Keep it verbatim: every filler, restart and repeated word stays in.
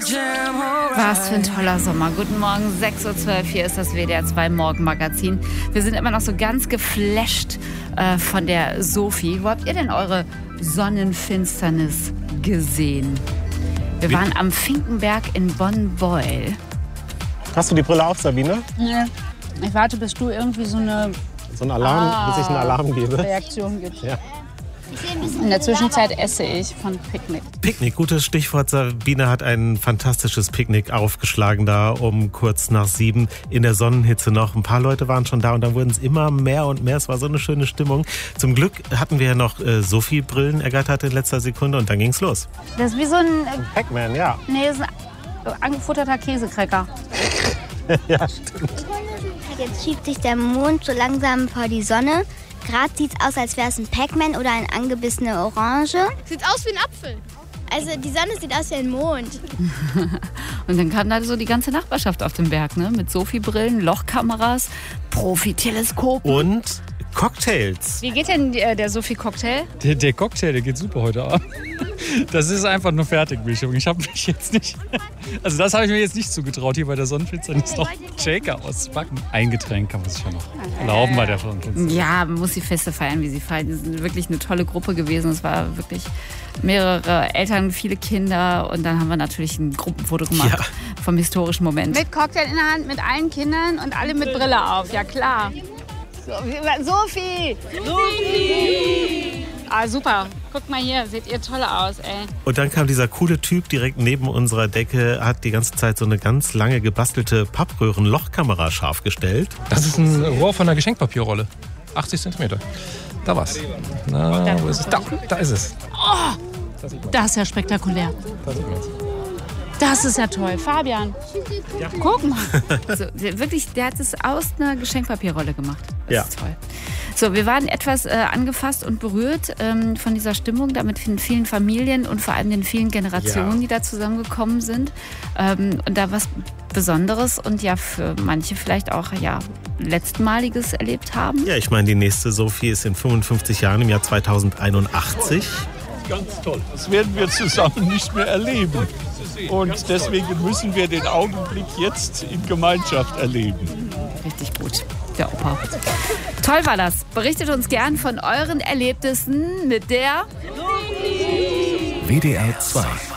Was für ein toller Sommer. Guten Morgen, sechs Uhr zwölf, hier ist das W D R zwei Morgenmagazin. Wir sind immer noch so ganz geflasht äh, von der Sophie. Wo habt ihr denn eure Sonnenfinsternis gesehen? Wir waren am Finkenberg in Bonn-Beuel. Hast du die Brille auf, Sabine? Ja. Ich warte, bis du irgendwie so eine So ein Alarm, ah, bis ich einen Alarm gebe. Reaktion gibst. Ja. In der Zwischenzeit esse ich von Picknick. Picknick, gutes Stichwort. Sabine hat ein fantastisches Picknick aufgeschlagen da um kurz nach sieben in der Sonnenhitze noch. Ein paar Leute waren schon da und dann wurden es immer mehr und mehr. Es war so eine schöne Stimmung. Zum Glück hatten wir ja noch äh, Sophie-Brillen ergattert in letzter Sekunde und dann ging's los. Das ist wie so ein... Äh, Pac-Man, ja. nee, das ist ein angefutterter Käsekrecker. Ja, stimmt. Jetzt schiebt sich der Mond so langsam vor die Sonne. Gerade sieht es aus, als wäre es ein Pac-Man oder eine angebissene Orange. Sieht aus wie ein Apfel. Also die Sonne sieht aus wie ein Mond. Und dann kam da so die ganze Nachbarschaft auf den Berg, ne? Mit Sophie-Brillen, Lochkameras, Profi-Teleskopen. Und Cocktails. Wie geht denn der, der Sophie-Cocktail? Der, der Cocktail, der geht super heute Abend. Das ist einfach nur Fertigmischung. Ich habe mich jetzt nicht... Also das habe ich mir jetzt nicht zugetraut, hier bei der Sonnenfinsternis noch Shaker auszupacken. Ein Getränk kann man sich ja noch erlauben bei der Sonnenfinsternis. Ja, man muss die Feste feiern, wie sie feiern. Die sind wirklich eine tolle Gruppe gewesen. Es war wirklich mehrere Eltern, viele Kinder. Und dann haben wir natürlich ein Gruppenfoto gemacht Ja. vom historischen Moment. Mit Cocktail in der Hand, mit allen Kindern und alle mit Brille auf. Ja klar. Sophie! Sophie! Ah, super. Guckt mal hier, seht ihr toll aus, ey. Und dann kam dieser coole Typ direkt neben unserer Decke, hat die ganze Zeit so eine ganz lange gebastelte Pappröhren-Lochkamera scharf gestellt. Das ist ein Rohr von einer Geschenkpapierrolle. achtzig Zentimeter. Da war's. Na, wo ist es? Da, da ist es. Das ist ja spektakulär. Da sieht man's. Das ist ja toll. Fabian, guck mal. So, der, wirklich, der hat es aus einer Geschenkpapierrolle gemacht. Das Ja. ist toll. So, wir waren etwas äh, angefasst und berührt ähm, von dieser Stimmung, da mit den vielen Familien und vor allem den vielen Generationen, Ja. die da zusammengekommen sind. Ähm, und da was Besonderes und ja für manche vielleicht auch ja letztmaliges erlebt haben. Ja, ich meine, die nächste Sophie ist in fünfundfünfzig Jahren im Jahr zweitausendeinundachtzig. Ganz toll. Das werden wir zusammen nicht mehr erleben. Und deswegen müssen wir den Augenblick jetzt in Gemeinschaft erleben. Richtig gut, der Opa. Toll war das. Berichtet uns gern von euren Erlebnissen mit der W D R zwei